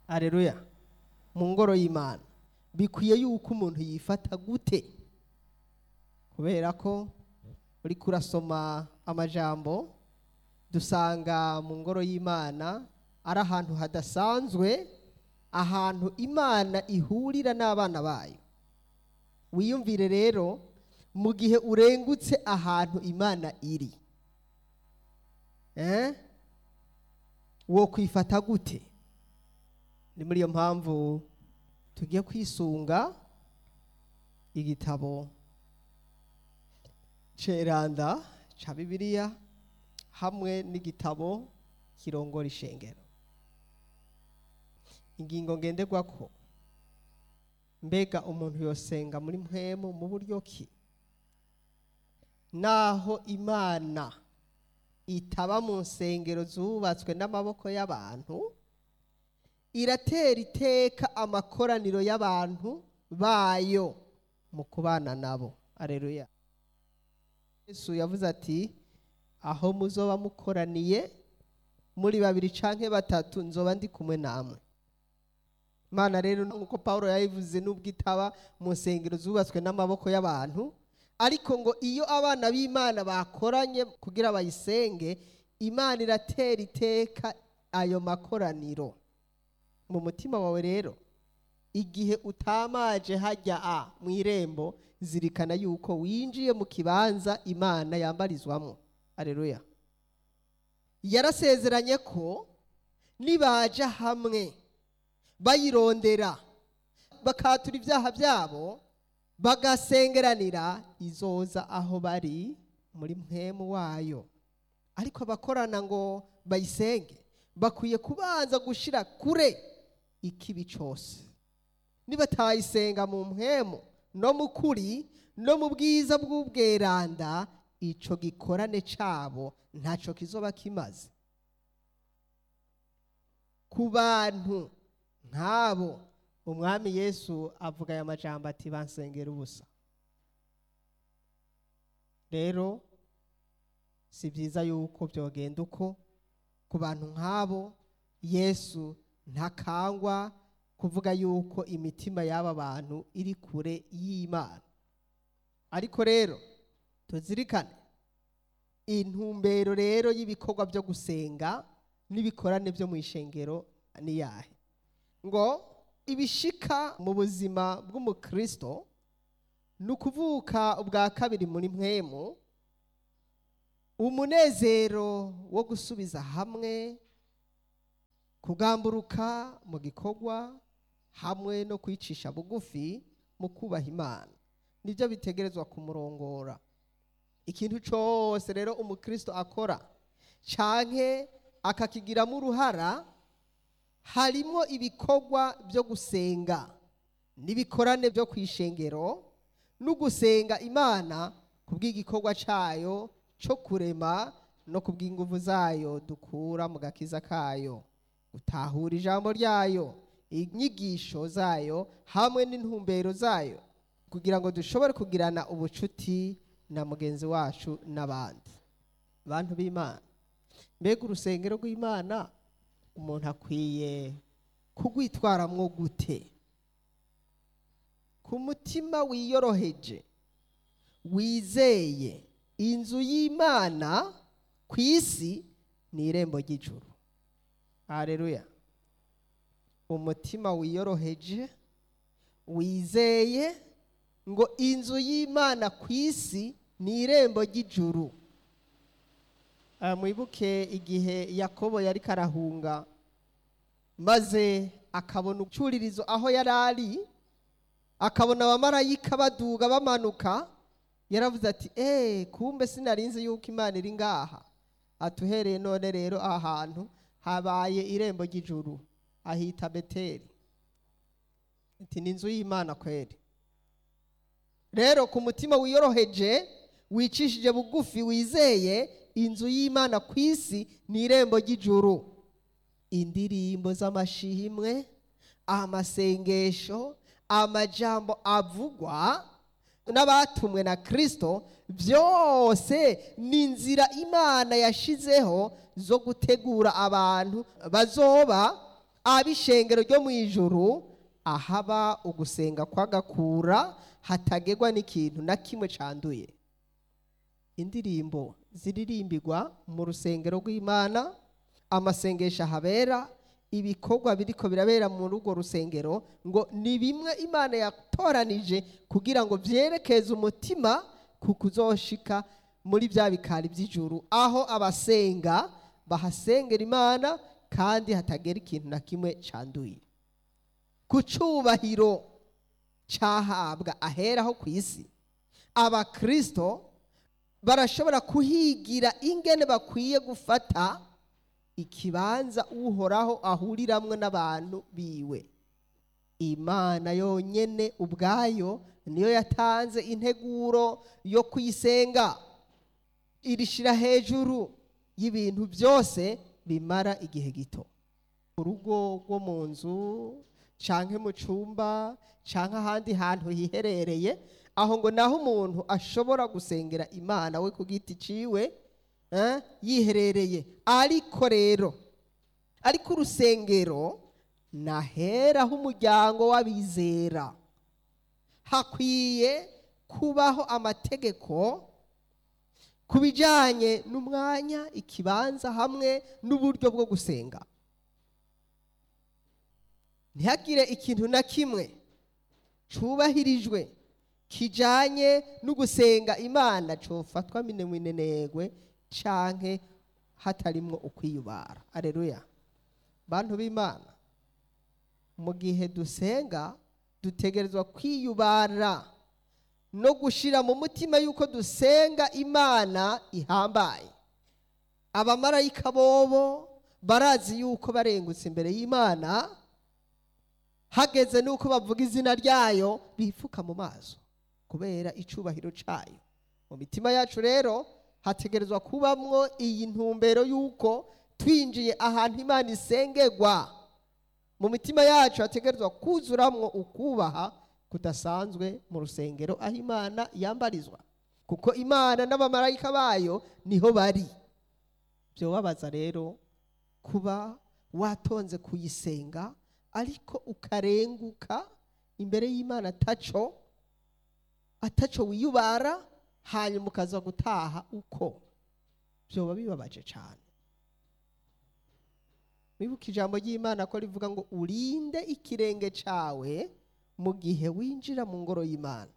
Haleluya. Mu ngoro y'Imana bikwiye yuko umuntu yifata gute? Kubera ko uri kurasoma amajambo dusanga mu ngoro y'Imana ari ahantu hadasanzwe, ahantu Imana ihurira n'abana bayo. Wiyumvire rero mu gihe urengutse ahantu Imana iri, wo kwifata gute? Ni muri iyo mpamvu tugiye kwisunga igitabo ceranda ca Bibiliya hamwe n'igitabo kirongora ishengero. Ingingo ngenderwako: mbega umuntu yosenga muri mpwemu mu buryo ki? Naho Imana itaba mu nsengero zubatswe n'amaboko y'abantu, iratera iteka amakoraniro y'abantu bayo mu kubana nabo. Haleluya. Yesu yavuze ati, aho muzoba mukoraniye muri babiri canke batatu, nzoba ndi kumwe namwe. Imana rero nkuko Paulo yayivuze, nubwo itaba mu nsengero zubatswe n'amaboko y'abantu, ariko ngo iyo abana b'Imana bakoranye kugira bayisenge, Imana iratera iteka ayo makoraniro mu mutima wawe. Rero igihe utamaje hajya mu irembo, zirikana yuko winjiye mu kibanza Imana yambarizwamo. Haleluya. Yarasezeranye ko nibaja hamwe bayirondera bakatura ibyaha byabo bagasengeranira, izoza aho bari muri mpwemu wayo. Ariko abakorana ngo bayisenge bakwiye kubanza gushira kure ikibi cyose. Nibatayisenga mu mpwemu no mu kuri no mu bwiza bw'ubweranda, ico gikorane cabo ntaco kizoba kimaze. Ku bantu nk'abo umwami Yesu avuga aya majambo ati, bansengera ubusa. Rero si byiza yuko byogenda uko. Ku bantu nk'abo Yesu ntakangwa kuvuga yuko imitima y'aba bantu iri kure y'Imana. Ariko rero tuzirikane intumbero rero y'ibikorwa byo gusenga n'ibikorane byo mu ishengero ni yahe? Ngo ibishika mu buzima bw'umukristo ni ukuvuka ubwa kabiri muri mpwemu, umunezero wo gusubiza hamwe, kugamburuka mu gikorwa hamwe no kwicisha bugufi mu kubaha Imana, nibyo bitegerezwa kumurongora. Ikintu cyose rero umukristo akora canke akakigiramo uruhara, harimo ibikorwa byo gusenga n'ibikorane byo kwishengero no gusenga Imana kubw'igikorwa cayo cyo kurema no kubw'inguvu zayo dukura mu gakiza kayo, gutahura ijambo ryayo, inyigisho zayo hamwe n'intumbero zayo, kugira ngo dushobore kugirana ubucuti na mugenzi wacu n'abandi bantu b'Imana. Mbega urusengero rw'Imana umuntu akwiye kugwitwaramwo gute? Ku mutima wiyoroheje wizeye, inzu y'Imana ku isi ni irembo ry'ijuru. Haleluya. Umutima wiyoroheje wizeye ngo inzu y'Imana ku isi ni irembo ry'ijuru. Mwibuke igihe Yakobo yari karahunga, maze akabona ucuririzo aho yarari, akabona abamarayika baduga bamanuka, yaravuze ati, kumbe sinarinzi yuko Imana iri ngaha. Atuhereye none rero ahantu habaye irembo ry'ijuru, ahita Beteli. Ati ni inzu y'Imana kweri. Rero ku mutima wiyoroheje wicishije bugufi wizeye, inzu y'Imana ku isi ni irembo ry'ijuru. Indirimbo z'amashimwe, amasengesho, amajambo avugwa n'abatumwe na Kristo, byose ni inzira Imana yashizeho zo gutegura abantu bazoba ab'ishengero ryo mu ijuru, ahaba ugusenga kw'agakura hatagerwa n'ikintu na kimwe canduye. Indirimbo ziririmbirwa mu rusengero rw'Imana, amasengesho ahabera, ibikorwa biriko birabera muri urwo rusengero, ngo ni bimwe Imana yatoranije kugira ngo vyerekeze umutima ku kuzoshika muri vya bikari vy'ijuru, aho abasenga bahasengera Imana kandi hatagera ikintu na kimwe canduye. Ku cubahiro cahabwa aheraho kw'isi, abakristo barashobora kuhigira ingene bakwiye gufata ikibanza uhoraho ahuriramwe n'abantu biwe. Imana yonyene ubwayo niyo yatanze integuro yo kuyisenga, irishira hejuru y'ibintu byose bimara igihe gito. Urugo rwo mu nzu canke mu cumba canke ahandi hantu hiherereye, aho ngo naho umuntu ashobora gusengera Imana we ku giti ciwe yiherereye. Ariko urusengero naheraho umuryango w'abizera, hakwiye kubaho amategeko ku bijanye n'umwanya, ikibanza hamwe n'uburyo bwo gusenga. Ntihagire ikintu na kimwe cubahirijwe kijanye no gusenga Imana cofatwa minenegwe canke hatarimwo ukwiyubara. Aleluya. Bantu b'Imana, mu gihe dusenga dutegerezwa kwiyubara no gushira mu mutima yuko dusenga Imana ihambaye. Abamarayika bobo barazi yuko barengutse imbere y'Imana, hageze nuko bavuga izina ryayo bifuka mu maso kubera icubahiro cayo. Mu mitima yacu rero hategerezwa kubamwo iyi ntumbero yuko twinjiye ahantu Imana isengerwa, mu mitima yacu hategerezwa kuzuramwo ukubaha kudasanzwe mu rusengero aho Imana yambarizwa, kuko Imana n'abamarayika bayo niho bari. Vyobabaza rero kuba watonze kuyisenga ariko ukarenguka imbere y'Imana ataco wiyubara, hanyuma ukaza gutaha uko. Vyoba bibabaje cane. Wibuka ijambo ry'Imana ko rivuga ngo urinde ikirenge cawe mu gihe winjira mu ngoro y'Imana.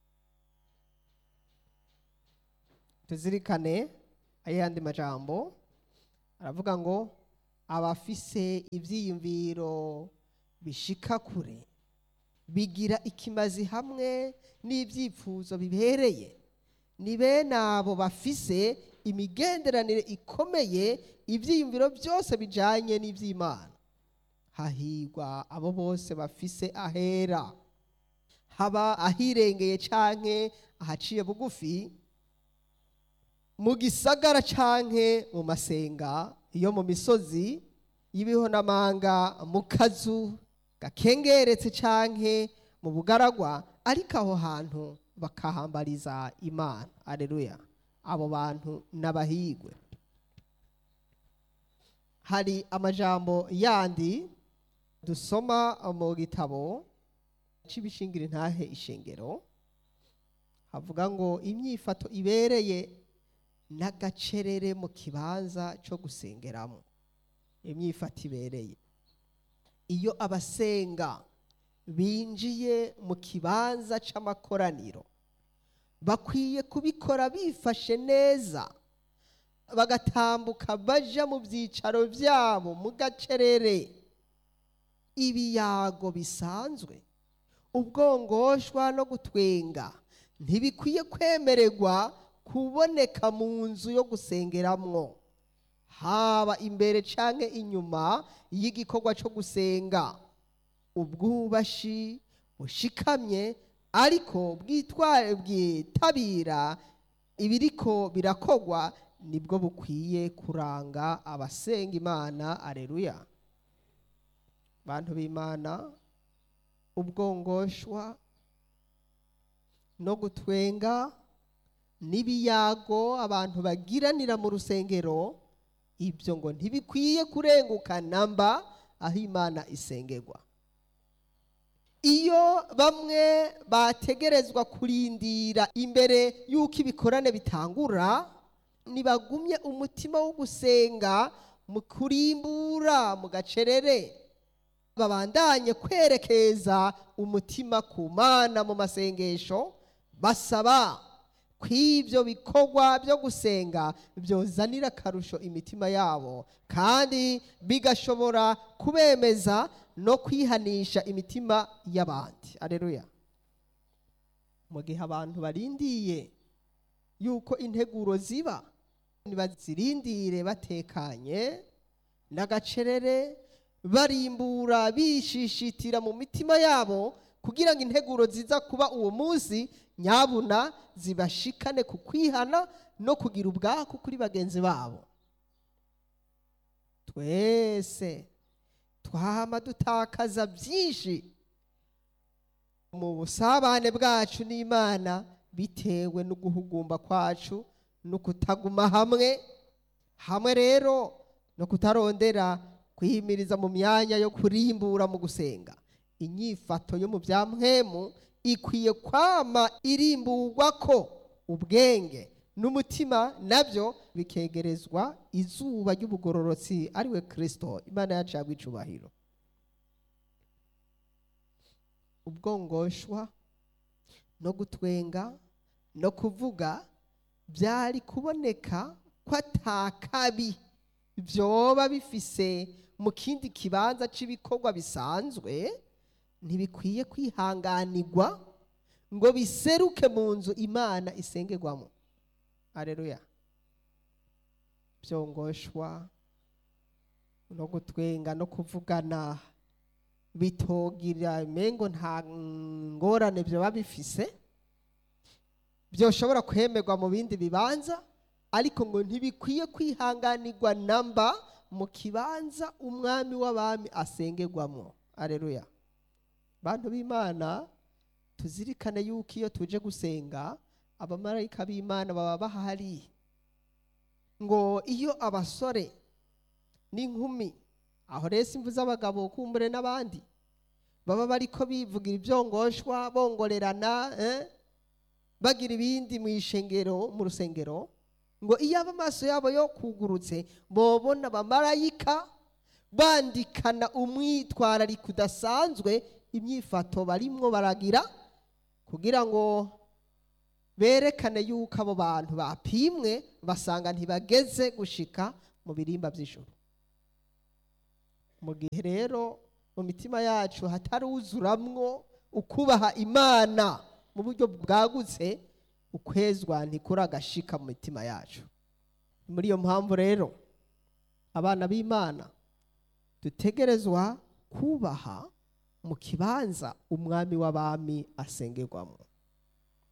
Tuzirikane ayandi majambo aravuga ngo abafise ivyiyumviro bishika kure bigira ikimazi hamwe n'ivyifuzo bibereye, ni bene abo bafise imigenderanire ikomeye, ivyiyumviro byose bijanye n'ivy'Imana. Hahirwa abo bose bafise ahera, haba ahirengeye canke ahaciye bugufi, mu gisagara canke mu masenga, iyo mu misozi y'ibihonamanga, mu kazu gakengeretse canke mu bugaragwa, ariko aho hantu bakahambariza Imana. Aleluya. Abo bantu n'abahigwe. Hari amajambo yandi dusoma mu gitabo c'ibishingira intahe ishengero, havuga ngo imyifato ibereye n'agacerere mu kibanza co gusengeramo. Imyifato ibereye, iyo abasenga binjiye mu kibanza c'amakoraniro bakwiye kubikora bifashe neza, bagatambuka baja mu vyicaro vyabo mu gacerere. Ibiyago bisanzwe, ubwongoshwa no gutwenga ntibikwiye kwemererwa kuboneka mu nzu yo gusengeramwo, haba imbere canke inyuma y'igikorwa co gusenga. Ubwubashi bushikamye ariko bwitabira ibiriko birakogwa nibwo bukwiye kuranga abasenga Imana. Aleluya. Bantu b'Imana, ubwongoshwa no gutwenga n'ibiyago abantu bagiranira mu rusengero, ibyo ngo ntibikwiye kurenguka namba, aho Imana isengerwa. Iyo bamwe bategerezwa kurindira imbere y'uko ibikorane bitangura, nibagumye umutima wo gusenga mu kurimbura mu gacerere, babandanye kwerekeza umutima ku Mana mu masengesho, basaba kw'ivyo bikorwa byo gusenga byozanira akarusho imitima yabo, kandi bigashobora kubemeza no kwihanisha imitima y'abandi. Aleluya. Mu gihe abantu barindiye yuko integuro ziba, nibazirindire batekanye n'agacerere, barimbura bishishitira mu mitima yabo, kugira ngo integuro ziza kuba uwo munsi nyabuna zibashikane ku kwihana no kugira ubwaku kuri bagenzi babo. Twese twama dutakaza byinshi mu busabane bwacu n'Imana bitewe no guhugumba kwacu no kutaguma hamwe rero no kutarondera kwihimiriza mu myanya yo kurimbura mu gusenga. Inyifato yo mu bya mpwemu ikwiye kwama irimburwa ko ubwenge n'umutima nabyo bikegerezwa izuba ry'ubugororotsi ariwe Kristo. Imana yacu yagwa icubahiro. Ubwongoshwa no gutwenga no kuvuga byari kuboneka ko atakabi byoba bifise mu kindi kibanza cy'ibikorwa bisanzwe, ntibikwiye kwihanganirwa ngo biseruke mu nzu Imana isengerwamo. Aleluya. Byongoshwa no gutwenga no kuvugana bitogira mengo nta ngorane byoba bifise, byoshobora kwemerwa mu bindi bibanza, ariko ngo ntibikwiye kwihanganirwa namba mu kibanza umwami w'abami asengerwamo. Aleluya. Bantu b'Imana, tuzirikane yuko iyo tuje gusenga abamarayika b'Imana baba bahari, ngo iyo abasore n'inkumi, aho rese imvu z'abagabo kumbure n'abandi, baba bariko bivugira ibyongoshwa bongorerana, bagira ibindi mu rusengero, ngo iyo amaso yabo yo kugurutse bobona abamarayika bandikana umwitwarariko udasanzwe imyifato barimwo baragira, kugira ngo berekane yuko abo bantu bapimwe basanga ntibageze gushika mu birimba by'ijuru. Mu gihe rero mu mitima yacu hataruzuramwo ukubaha Imana mu buryo bwagutse, ukwezwa ntikuragashika mu mitima yacu. Muri iyo mpamvu rero abana b'Imana dutegerezwa kubaha mu kibanza umwami w'abami asengerwamo.